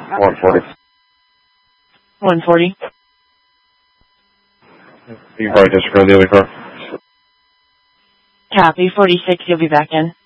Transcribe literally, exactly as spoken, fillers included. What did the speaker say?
one forty. one forty. You can probably just go to the other car. Copy, forty-six, you'll be back in.